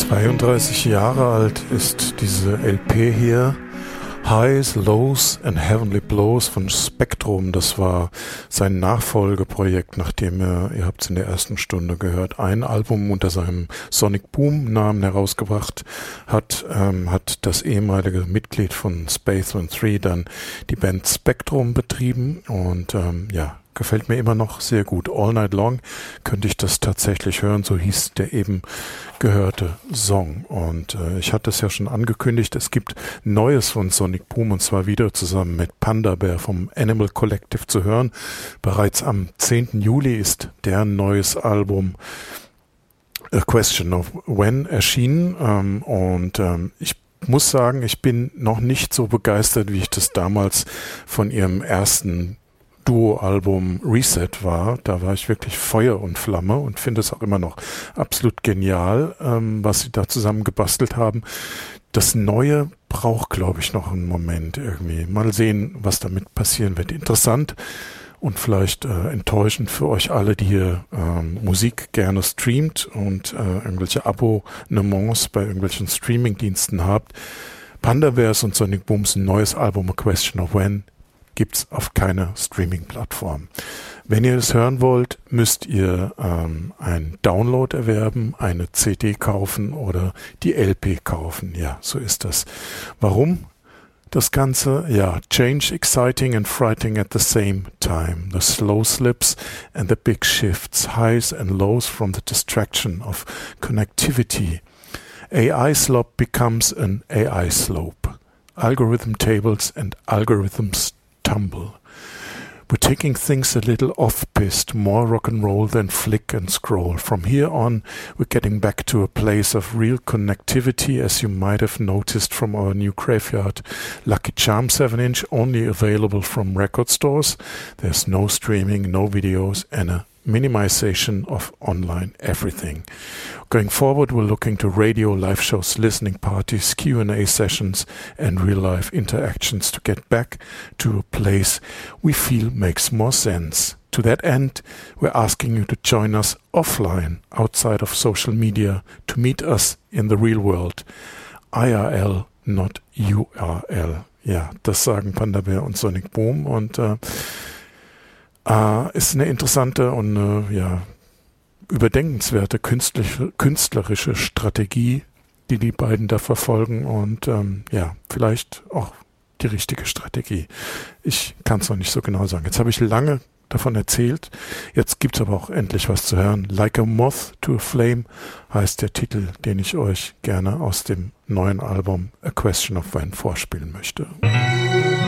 32 Jahre alt ist diese LP hier. Highs, Lows and Heavenly Blows von Spektrum. Das war sein Nachfolgeprojekt, nachdem ihr habt es in der ersten Stunde gehört, ein Album unter seinem Sonic Boom Namen herausgebracht hat das ehemalige Mitglied von Spaceman 3 dann die Band Spektrum betrieben und gefällt mir immer noch sehr gut. All Night Long könnte ich das tatsächlich hören, so hieß der eben gehörte Song. Und ich hatte es ja schon angekündigt, es gibt Neues von Sonic Boom und zwar wieder zusammen mit Panda Bear vom Animal Collective zu hören. Bereits am 10. Juli ist deren neues Album A Question of When erschienen ich muss sagen, ich bin noch nicht so begeistert, wie ich das damals von ihrem ersten Duo-Album Reset war. Da war ich wirklich Feuer und Flamme und finde es auch immer noch absolut genial, was sie da zusammen gebastelt haben. Das Neue braucht, glaube ich, noch einen Moment irgendwie. Mal sehen, was damit passieren wird. Interessant und vielleicht enttäuschend für euch alle, die hier Musik gerne streamt und irgendwelche Abonnements bei irgendwelchen Streaming-Diensten habt. Panda Bears und Sonic Booms ein neues Album A Question of When gibt's auf keiner Streaming-Plattform. Wenn ihr es hören wollt, müsst ihr einen Download erwerben, eine CD kaufen oder die LP kaufen. Ja, so ist das. Warum das Ganze? Ja, change exciting and frightening at the same time. The slow slips and the big shifts, highs and lows from the distraction of connectivity. AI slop becomes an AI slope. Algorithm tables and algorithms tumble. We're taking things a little off-piste, more rock and roll than flick and scroll. From here on, we're getting back to a place of real connectivity, as you might have noticed from our new Graveyard Lucky Charm 7-inch, only available from record stores. There's no streaming, no videos, and a minimization of online everything. Going forward, we're looking to radio, live shows, listening parties, Q&A sessions, and real-life interactions to get back to a place we feel makes more sense. To that end, we're asking you to join us offline, outside of social media, to meet us in the real world. IRL, not URL. Ja, das sagen Panda Bear und Sonic Boom und ist eine interessante und überdenkenswerte künstlerische Strategie, die beiden da verfolgen und vielleicht auch die richtige Strategie. Ich kann es noch nicht so genau sagen. Jetzt habe ich lange davon erzählt, jetzt gibt es aber auch endlich was zu hören. Like a Moth to a Flame heißt der Titel, den ich euch gerne aus dem neuen Album A Question of When vorspielen möchte.